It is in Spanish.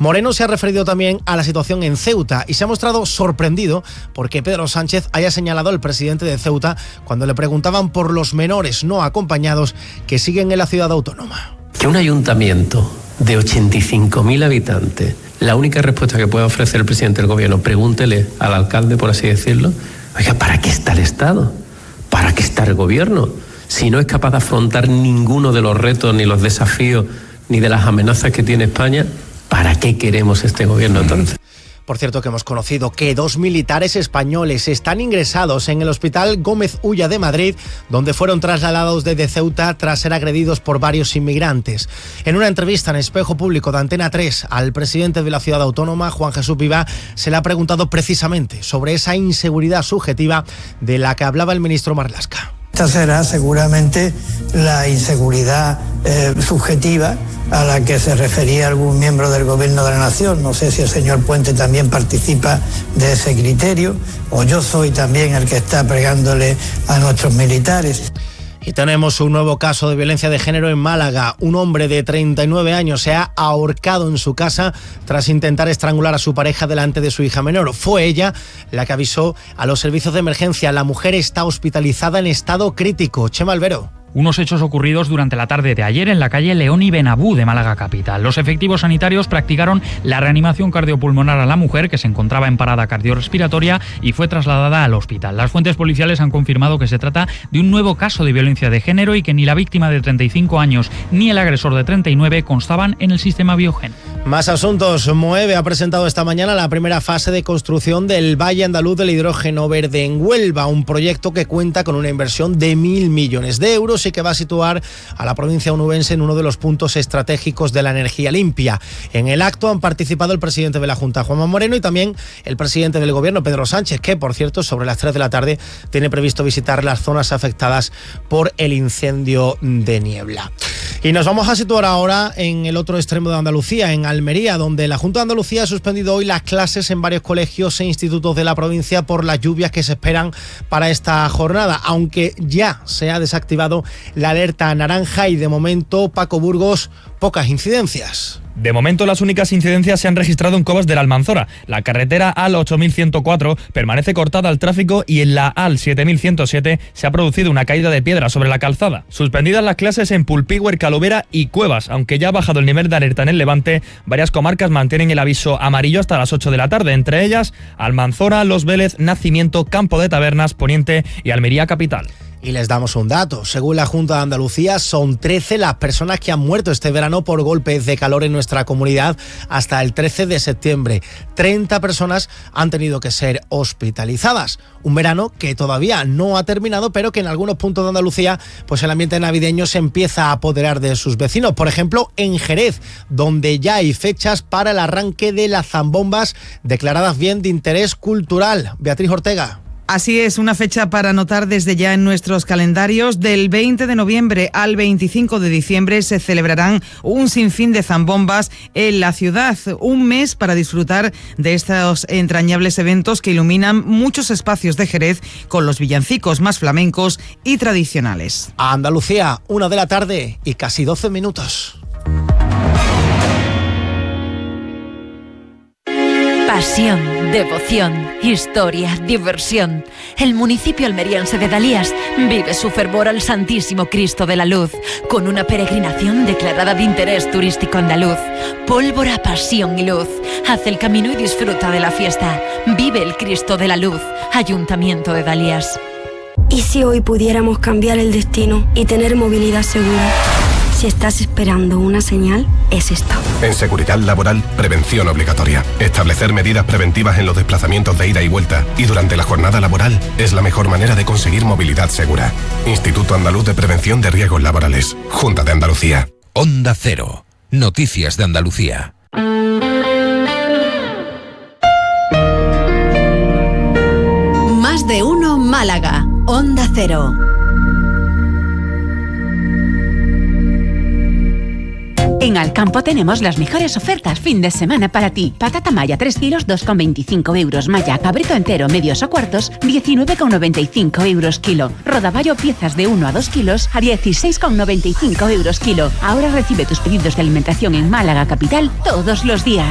Moreno se ha referido también a la situación en Ceuta y se ha mostrado sorprendido porque Pedro Sánchez haya señalado al presidente de Ceuta cuando le preguntaban por los menores no acompañados que siguen en la ciudad autónoma. Que un ayuntamiento de 85.000 habitantes, la única respuesta que pueda ofrecer el presidente del gobierno, pregúntele al alcalde, por así decirlo, oiga, ¿para qué está el Estado? ¿Para qué está el gobierno? Si no es capaz de afrontar ninguno de los retos, ni los desafíos, ni de las amenazas que tiene España, ¿para qué queremos este gobierno entonces? Por cierto, que hemos conocido que 2 militares españoles están ingresados en el Hospital Gómez Ulla de Madrid, donde fueron trasladados desde Ceuta tras ser agredidos por varios inmigrantes. En una entrevista en Espejo Público de Antena 3 al presidente de la ciudad autónoma, Juan Jesús Vivá, se le ha preguntado precisamente sobre esa inseguridad subjetiva de la que hablaba el ministro Marlaska. Esta será seguramente la inseguridad subjetiva a la que se refería algún miembro del Gobierno de la Nación. No sé si el señor Puente también participa de ese criterio, o yo soy también el que está pregándole a nuestros militares. Y tenemos un nuevo caso de violencia de género en Málaga. Un hombre de 39 años se ha ahorcado en su casa tras intentar estrangular a su pareja delante de su hija menor. Fue ella la que avisó a los servicios de emergencia. La mujer está hospitalizada en estado crítico. Chema Albero. Unos hechos ocurridos durante la tarde de ayer en la calle León y Benabú de Málaga capital. Los efectivos sanitarios practicaron la reanimación cardiopulmonar a la mujer, que se encontraba en parada cardiorrespiratoria, y fue trasladada al hospital. Las fuentes policiales han confirmado que se trata de un nuevo caso de violencia de género y que ni la víctima de 35 años ni el agresor de 39 constaban en el sistema Biogen. Más asuntos. Moeve ha presentado esta mañana la primera fase de construcción del Valle Andaluz del Hidrógeno Verde en Huelva, un proyecto que cuenta con una inversión de 1.000 millones de euros y que va a situar a la provincia onubense en uno de los puntos estratégicos de la energía limpia. En el acto han participado el presidente de la Junta, Juanma Moreno, y también el presidente del Gobierno, Pedro Sánchez, que, por cierto, sobre las 3 de la tarde tiene previsto visitar las zonas afectadas por el incendio de Niebla. Y nos vamos a situar ahora en el otro extremo de Andalucía, en Almería, donde la Junta de Andalucía ha suspendido hoy las clases en varios colegios e institutos de la provincia por las lluvias que se esperan para esta jornada, aunque ya se ha desactivado la alerta naranja y de momento, Paco Burgos, pocas incidencias. De momento, las únicas incidencias se han registrado en Cobas de la Almanzora. La carretera AL 8104 permanece cortada al tráfico y en la AL 7107 se ha producido una caída de piedra sobre la calzada. Suspendidas las clases en Pulpigüer, Calovera y Cuevas. Aunque ya ha bajado el nivel de alerta en el Levante, varias comarcas mantienen el aviso amarillo hasta las 8 de la tarde. Entre ellas, Almanzora, Los Vélez, Nacimiento, Campo de Tabernas, Poniente y Almería capital. Y les damos un dato. Según la Junta de Andalucía, son 13 las personas que han muerto este verano por golpes de calor en nuestra comunidad hasta el 13 de septiembre. 30 personas han tenido que ser hospitalizadas. Un verano que todavía no ha terminado, pero que en algunos puntos de Andalucía, pues el ambiente navideño se empieza a apoderar de sus vecinos. Por ejemplo, en Jerez, donde ya hay fechas para el arranque de las zambombas declaradas bien de interés cultural. Beatriz Ortega. Así es, una fecha para anotar desde ya en nuestros calendarios. Del 20 de noviembre al 25 de diciembre se celebrarán un sinfín de zambombas en la ciudad. Un mes para disfrutar de estos entrañables eventos que iluminan muchos espacios de Jerez con los villancicos más flamencos y tradicionales. A Andalucía, 1 de la tarde y casi 12 minutos. Pasión, devoción, historia, diversión. El municipio almeriense de Dalías vive su fervor al Santísimo Cristo de la Luz, con una peregrinación declarada de interés turístico andaluz. Pólvora, pasión y luz. Haz el camino y disfruta de la fiesta. Vive el Cristo de la Luz. Ayuntamiento de Dalías. ¿Y si hoy pudiéramos cambiar el destino y tener movilidad segura? Si estás esperando una señal, es esta. En seguridad laboral, prevención obligatoria. Establecer medidas preventivas en los desplazamientos de ida y vuelta y durante la jornada laboral es la mejor manera de conseguir movilidad segura. Instituto Andaluz de Prevención de Riesgos Laborales. Junta de Andalucía. Onda Cero. Noticias de Andalucía. Más de uno Málaga. Onda Cero. En Alcampo tenemos las mejores ofertas fin de semana para ti. Patata maya 3 kilos, 2,25 euros. Maya cabrito entero, medios o cuartos, 19,95 euros kilo. Rodaballo piezas de 1 a 2 kilos a 16,95 euros kilo. Ahora recibe tus pedidos de alimentación en Málaga capital todos los días.